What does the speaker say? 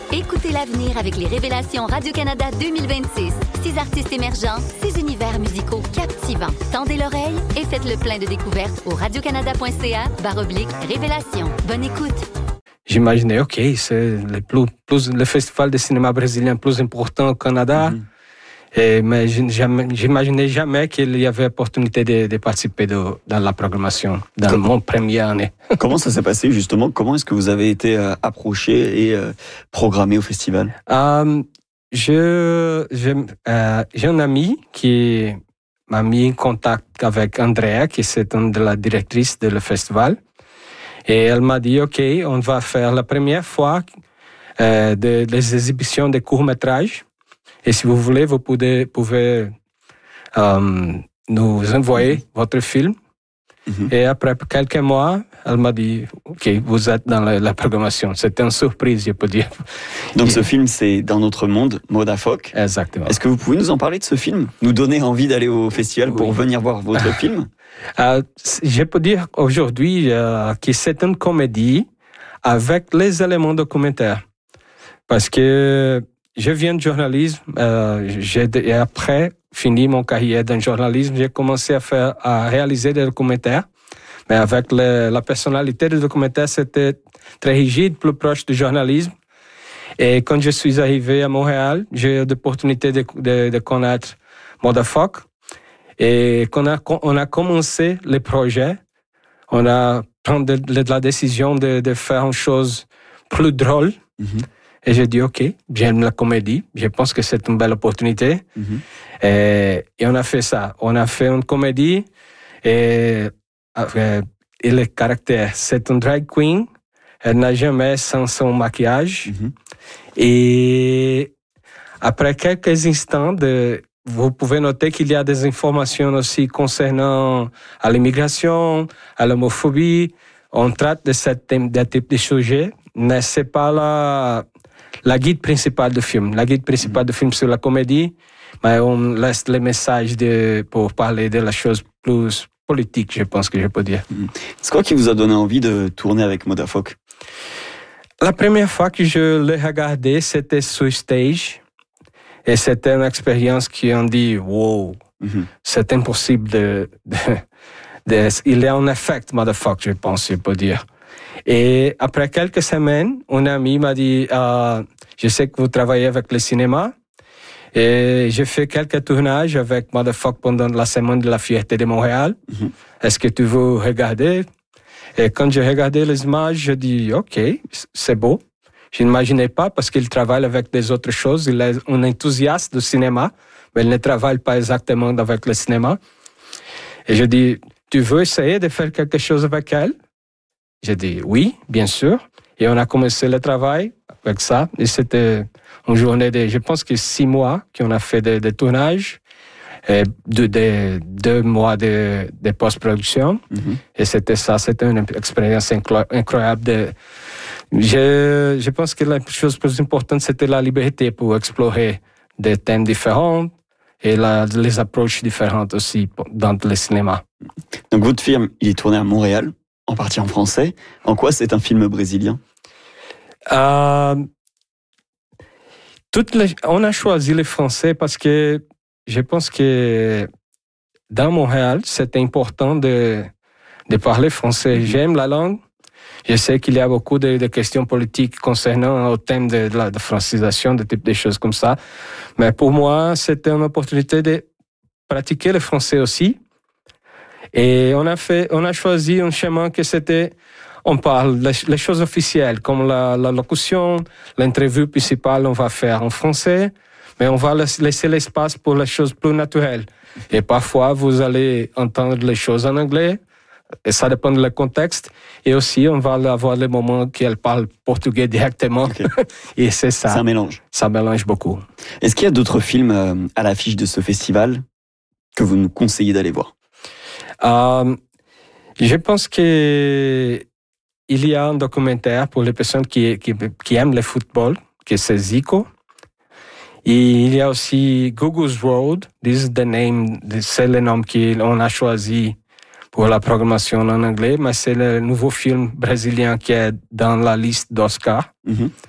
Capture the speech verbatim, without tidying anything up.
Écoutez l'avenir avec les Révélations Radio-Canada deux mille vingt-six. Six artistes émergents, six univers musicaux captivants. Tendez l'oreille et faites le plein de découvertes au radiocanada.ca barre oblique Révélations. Bonne écoute. J'imaginais, OK, c'est le, plus, plus, le festival de cinéma brésilien plus important au Canada. Mm-hmm. Et, mais j'imaginais jamais qu'il y avait opportunité de, de participer de, dans la programmation, dans Comme, mon première année. Comment ça s'est passé justement? Comment est-ce que vous avez été euh, approché et euh, programmé au festival? euh, je, je, euh, J'ai un ami qui m'a mis en contact avec Andrea, qui est une de la directrice de le festival. Et elle m'a dit, OK, on va faire la première fois euh, de, des exhibitions de courts-métrages. Et si vous voulez, vous pouvez, pouvez euh, nous envoyer mm-hmm. votre film. Mm-hmm. Et après quelques mois, elle m'a dit, OK, vous êtes dans la, la programmation. C'était une surprise, je peux dire. Donc Et, ce film, c'est Dans notre monde, Modafoc. Exactement. Est-ce que vous pouvez nous en parler de ce film? Nous donner envie d'aller au festival pour oui. venir voir votre film? euh, Je peux dire aujourd'hui euh, que c'est une comédie avec les éléments documentaires. Parce que je viens de journalisme, euh, j'ai, et après fini mon carrière dans le journalisme, j'ai commencé à faire, à réaliser des documentaires. Mais avec le, la personnalité des documentaires, c'était très rigide, plus proche du journalisme. Et quand je suis arrivé à Montréal, j'ai eu l'opportunité de, de, de connaître Modafoc. Et quand on a, on a commencé le projet, on a pris de, de la décision de, de faire une chose plus drôle. Mm-hmm. Et j'ai dit, OK, j'aime la comédie. Je pense que c'est une belle opportunité. Mm-hmm. Et, et on a fait ça. On a fait une comédie et, et le caractère, c'est une drag queen. Elle n'a jamais sans son maquillage. Mm-hmm. Et après quelques instants, de, vous pouvez noter qu'il y a des informations aussi concernant à l'immigration, à l'homophobie. On traite de ce type de, type de sujet, mais c'est pas la... la guide principale du film. La guide principale du film, c'est la comédie, mais on laisse les messages de, pour parler de la chose plus politique, je pense que je peux dire. C'est quoi qui vous a donné envie de tourner avec Modafoc? La première fois que je l'ai regardé, c'était sur stage. Et c'était une expérience qui on dit, wow, mm-hmm. c'est impossible de, de, de... Il y a un effet Modafoc, je pense, je peux dire. Et après quelques semaines, un ami m'a dit, euh, je sais que vous travaillez avec le cinéma, et j'ai fait quelques tournages avec Modafoc pendant la semaine de la fierté de Montréal. Mm-hmm. Est-ce que tu veux regarder? Et quand j'ai regardé les images, je dis, OK, c'est beau. Je n'imaginais pas parce qu'il travaille avec des autres choses. Il est un enthousiaste du cinéma, mais il ne travaille pas exactement avec le cinéma. Et je dis, tu veux essayer de faire quelque chose avec elle? J'ai dit oui, bien sûr. Et on a commencé le travail avec ça. Et c'était une journée de, je pense que six mois qu'on a fait de, de tournage, et de, de, deux mois de, de post-production. Mm-hmm. Et c'était ça, c'était une expérience incroyable. De, je, je pense que la chose plus importante, c'était la liberté pour explorer des thèmes différents et la, les approches différentes aussi dans le cinéma. Donc votre film, il est tourné à Montréal, en partie en français. En quoi c'est un film brésilien? euh, toutes les, On a choisi le français parce que je pense que dans Montréal, c'est important de, de parler français. Mm-hmm. J'aime la langue. Je sais qu'il y a beaucoup de, de questions politiques concernant le thème de, de la de francisation, de type de choses comme ça. Mais pour moi, c'était une opportunité de pratiquer le français aussi. Et on a fait, on a choisi un chemin que c'était, on parle les, les choses officielles, comme la, la locution, l'interview principale, on va faire en français, mais on va laisser l'espace pour les choses plus naturelles. Et parfois, vous allez entendre les choses en anglais, et ça dépend du contexte. Et aussi, on va avoir les moments qu'elle parle portugais directement. Okay. Et c'est ça. C'est un mélange. Ça mélange beaucoup. Est-ce qu'il y a d'autres films à l'affiche de ce festival que vous nous conseillez d'aller voir? Euh, je pense que il y a un documentaire pour les personnes qui, qui, qui aiment le football, que c'est Zico. Et il y a aussi Google's Road. This is the name, c'est le nom qu'on a choisi pour la programmation en anglais, mais c'est le nouveau film brésilien qui est dans la liste d'Oscar. Mm-hmm.